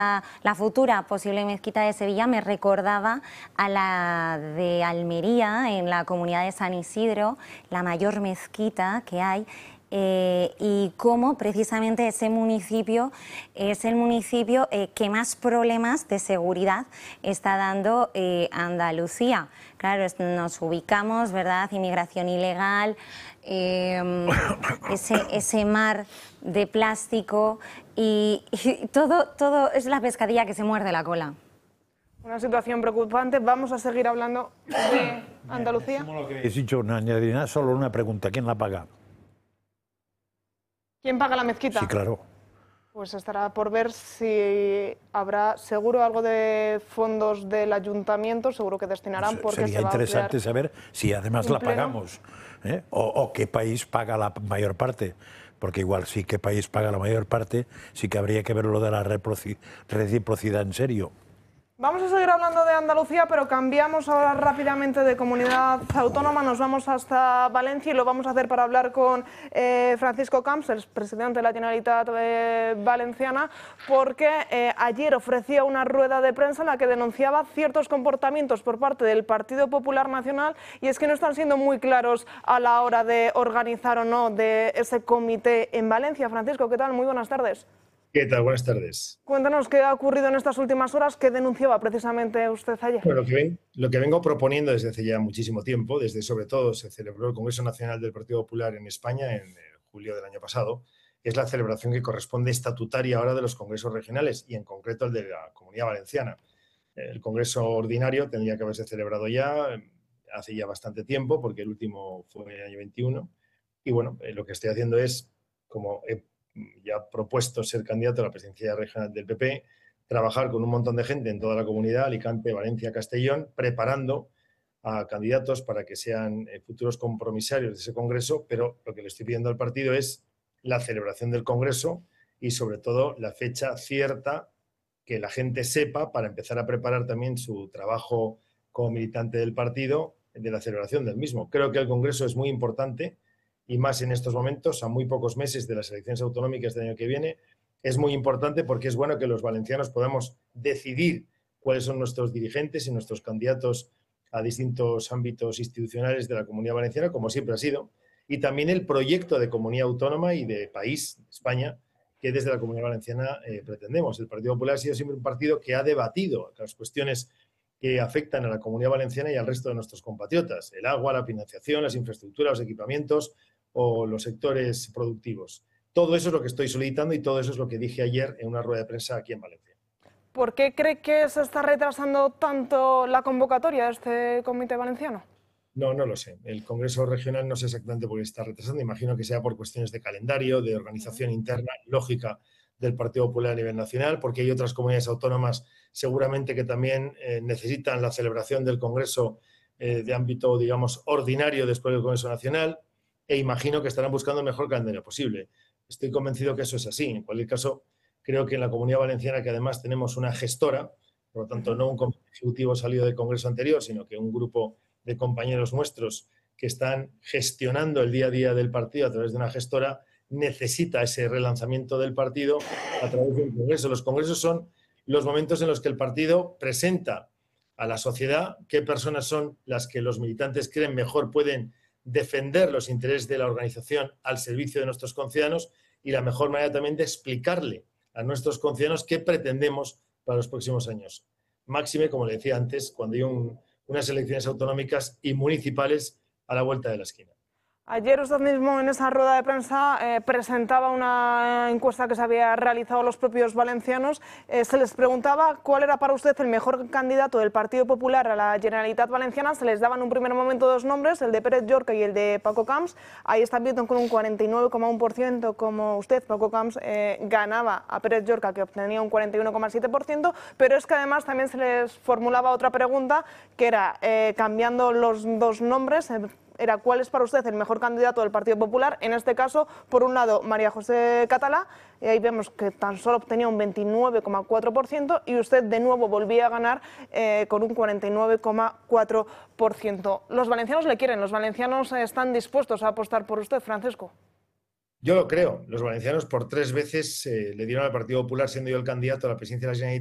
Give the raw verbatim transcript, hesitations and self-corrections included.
La futura posible mezquita de Sevilla me recordaba a la de Almería, en la comunidad de San Isidro, la mayor mezquita que hay, eh, y cómo precisamente ese municipio es el municipio eh, que más problemas de seguridad está dando eh, Andalucía. Claro, nos ubicamos, ¿verdad? Inmigración ilegal, eh, ese, ese mar de plástico y, y todo, todo es la pescadilla que se muerde la cola. Una situación preocupante. Vamos a seguir hablando de Andalucía. Lo que habéis dicho, no añadir nada, solo una pregunta. ¿Quién la paga? ¿Quién paga la mezquita? Sí, claro. Pues estará por ver si habrá seguro algo de fondos del ayuntamiento, seguro que destinarán, porque sería se va interesante a saber si además la pagamos, ¿eh? o, o qué país paga la mayor parte, porque igual sí qué país paga la mayor parte, sí que habría que ver lo de la reciprocidad en serio. Vamos a seguir hablando de Andalucía, pero cambiamos ahora rápidamente de comunidad autónoma. Nos vamos hasta Valencia y lo vamos a hacer para hablar con eh, Francisco Camps, el presidente de la Generalitat eh, Valenciana, porque eh, ayer ofrecía una rueda de prensa en la que denunciaba ciertos comportamientos por parte del Partido Popular Nacional, y es que no están siendo muy claros a la hora de organizar o no de ese comité en Valencia. Francisco, ¿qué tal? Muy buenas tardes. ¿Qué tal? Buenas tardes. Cuéntanos qué ha ocurrido en estas últimas horas, qué denunciaba precisamente usted ayer. Bueno, lo, que ven, lo que vengo proponiendo desde hace ya muchísimo tiempo, desde sobre todo se celebró el Congreso Nacional del Partido Popular en España en julio del año pasado, es la celebración que corresponde estatutaria ahora de los congresos regionales y en concreto el de la Comunidad Valenciana. El Congreso ordinario tendría que haberse celebrado ya hace ya bastante tiempo, porque el último fue en el año veintiuno, y bueno, eh, lo que estoy haciendo es, como he ya propuesto ser candidato a la presidencia regional del P P, trabajar con un montón de gente en toda la comunidad, Alicante, Valencia, Castellón, preparando a candidatos para que sean eh, futuros compromisarios de ese congreso, pero lo que le estoy pidiendo al partido es la celebración del congreso y sobre todo la fecha cierta, que la gente sepa, para empezar a preparar también su trabajo como militante del partido de la celebración del mismo. Creo que el congreso es muy importante, y más en estos momentos, a muy pocos meses de las elecciones autonómicas del año que viene. Es muy importante porque es bueno que los valencianos podamos decidir cuáles son nuestros dirigentes y nuestros candidatos a distintos ámbitos institucionales de la Comunidad Valenciana, como siempre ha sido, y también el proyecto de comunidad autónoma y de país, España, que desde la Comunidad Valenciana eh, pretendemos. El Partido Popular ha sido siempre un partido que ha debatido las cuestiones que afectan a la Comunidad Valenciana y al resto de nuestros compatriotas: el agua, la financiación, las infraestructuras, los equipamientos o los sectores productivos. Todo eso es lo que estoy solicitando y todo eso es lo que dije ayer en una rueda de prensa aquí en Valencia. ¿Por qué cree que se está retrasando tanto la convocatoria de este comité valenciano? No, no lo sé. El Congreso Regional no sé exactamente por qué está retrasando. Imagino que sea por cuestiones de calendario, de organización interna, lógica del Partido Popular a nivel nacional, porque hay otras comunidades autónomas seguramente que también eh, necesitan la celebración del Congreso eh, de ámbito, digamos, ordinario después del Congreso Nacional. E imagino que estarán buscando el mejor calendario posible. Estoy convencido que eso es así. En cualquier caso, creo que en la Comunidad Valenciana, que además tenemos una gestora, por lo tanto no un comité ejecutivo salido del Congreso anterior, sino que un grupo de compañeros nuestros que están gestionando el día a día del partido a través de una gestora, necesita ese relanzamiento del partido a través de un congreso. Los congresos son los momentos en los que el partido presenta a la sociedad qué personas son las que los militantes creen mejor pueden defender los intereses de la organización al servicio de nuestros conciudadanos, y la mejor manera también de explicarle a nuestros conciudadanos qué pretendemos para los próximos años. Máxime, como le decía antes, cuando hay un, unas elecciones autonómicas y municipales a la vuelta de la esquina. Ayer usted mismo en esa rueda de prensa eh, presentaba una encuesta que se había realizado a los propios valencianos. Eh, se les preguntaba cuál era para usted el mejor candidato del Partido Popular a la Generalitat Valenciana. Se les daban en un primer momento dos nombres, el de Pérez Llorca y el de Paco Camps. Ahí están viendo con un cuarenta y nueve coma uno por ciento como usted, Paco Camps, eh, ganaba a Pérez Llorca, que obtenía un cuarenta y uno coma siete por ciento, pero es que además también se les formulaba otra pregunta, que era, eh, cambiando los dos nombres, eh, era cuál es para usted el mejor candidato del Partido Popular. En este caso, por un lado, María José Catalá, y ahí vemos que tan solo obtenía un veintinueve coma cuatro por ciento, y usted de nuevo volvía a ganar eh, con un cuarenta y nueve coma cuatro por ciento. Los valencianos le quieren, los valencianos están dispuestos a apostar por usted, Francisco. Yo lo creo. Los valencianos por tres veces eh, le dieron al Partido Popular, siendo yo el candidato a la presidencia de la Generalitat,